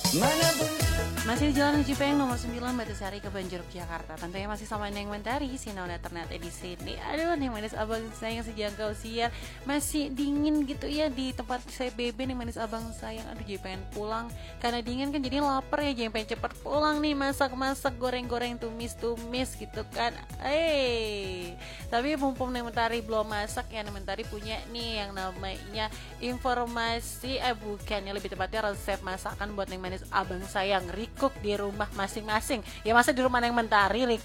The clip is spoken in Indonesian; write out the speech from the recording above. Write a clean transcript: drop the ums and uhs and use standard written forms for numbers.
Mana pun. Masih di Jalan Haji Peng nomor 9 Batasari ke Banjaruk Jakarta. Tentunya masih sama Neng Mentari, Sinona Ternate di sini. Aduh, Neng Manis Abang sayang sejangkau siar. Masih dingin gitu ya di tempat saya bebe Neng Manis Abang sayang. Aduh, jadi pengen pulang. Karena dingin kan jadi lapar ya, jadi pengen cepet pulang nih masak-masak, goreng-goreng, tumis-tumis gitu kan. Tapi mumpung Neng Mentari belum masak ya, Neng Mentari punya nih yang namanya informasi bukannya lebih tepatnya resep masakan buat Neng Manis Abang sayang recook di rumah masing-masing. Ya masa di rumah Neng Mentari